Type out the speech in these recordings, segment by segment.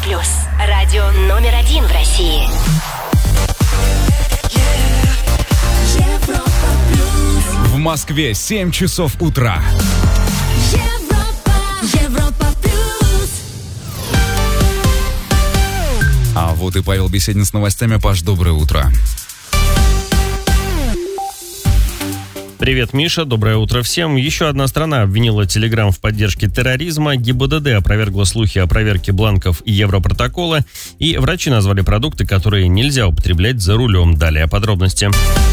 плюс. Радио номер 1 в России. Европа плюс. В Москве 7 часов утра. Европа плюс. А вот и Павел Беседин с новостями. Паш, доброе утро. Привет, Миша. Доброе утро всем. Еще одна страна обвинила Telegram в поддержке терроризма. ГИБДД опровергла слухи о проверке бланков Европротокола. И врачи назвали продукты, которые нельзя употреблять за рулем. Далее подробности.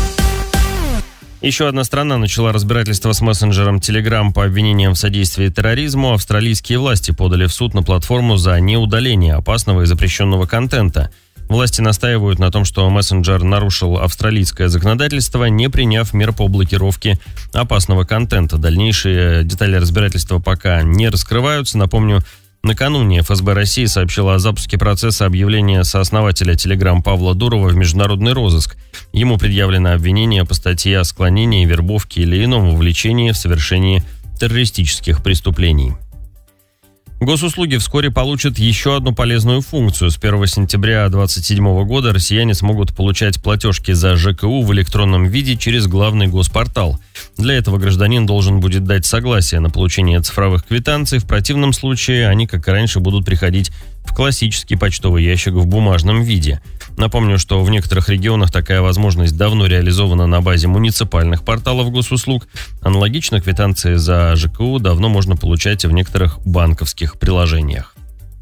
Еще одна страна начала разбирательство с мессенджером Telegram по обвинениям в содействии терроризму. Австралийские власти подали в суд на платформу за неудаление опасного и запрещенного контента. Власти настаивают на том, что мессенджер нарушил австралийское законодательство, не приняв мер по блокировке опасного контента. Дальнейшие детали разбирательства пока не раскрываются. Напомню, накануне ФСБ России сообщила о запуске процесса объявления сооснователя Telegram Павла Дурова в международный розыск. Ему предъявлено обвинение по статье о склонении, вербовке или ином увлечении в совершении террористических преступлений. Госуслуги вскоре получат еще одну полезную функцию. С 1 сентября 2027 года россияне смогут получать платежки за ЖКУ в электронном виде через главный госпортал. Для этого гражданин должен будет дать согласие на получение цифровых квитанций. В противном случае они, как и раньше, будут приходить в классический почтовый ящик в бумажном виде. Напомню, что в некоторых регионах такая возможность давно реализована на базе муниципальных порталов госуслуг. Аналогично квитанции за ЖКУ давно можно получать в некоторых банковских приложениях.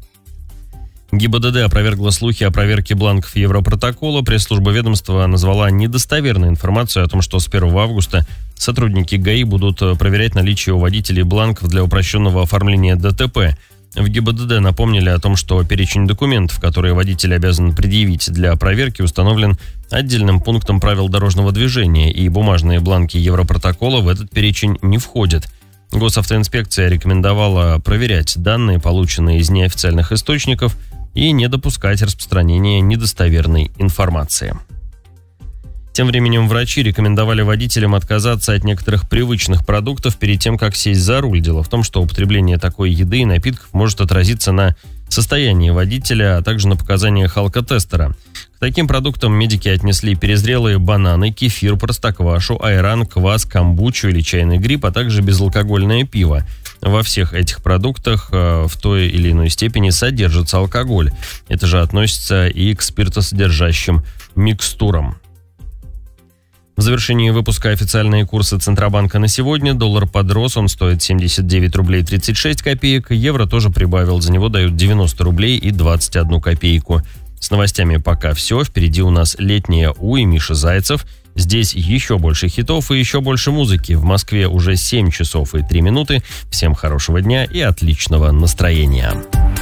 ГИБДД опровергла слухи о проверке бланков Европротокола. Пресс-служба ведомства назвала недостоверной информацию о том, что с 1 августа сотрудники ГАИ будут проверять наличие у водителей бланков для упрощенного оформления ДТП. В ГИБДД напомнили о том, что перечень документов, которые водитель обязан предъявить для проверки, установлен отдельным пунктом правил дорожного движения, и бумажные бланки Европротокола в этот перечень не входят. Госавтоинспекция рекомендовала проверять данные, полученные из неофициальных источников, и не допускать распространения недостоверной информации. Тем временем врачи рекомендовали водителям отказаться от некоторых привычных продуктов перед тем, как сесть за руль. Дело в том, что употребление такой еды и напитков может отразиться на состоянии водителя, а также на показаниях алкотестера. К таким продуктам медики отнесли перезрелые бананы, кефир, простоквашу, айран, квас, камбучу или чайный гриб, а также безалкогольное пиво. Во всех этих продуктах в той или иной степени содержится алкоголь. Это же относится и к спиртосодержащим микстурам. В завершении выпуска официальные курсы Центробанка на сегодня. Доллар подрос, он стоит 79 рублей 36 копеек. Евро тоже прибавил, за него дают 90 рублей и 21 копейку. С новостями пока все. Впереди у нас летняя У и Миша Зайцев. Здесь еще больше хитов и еще больше музыки. В Москве уже 7 часов и 3 минуты. Всем хорошего дня и отличного настроения.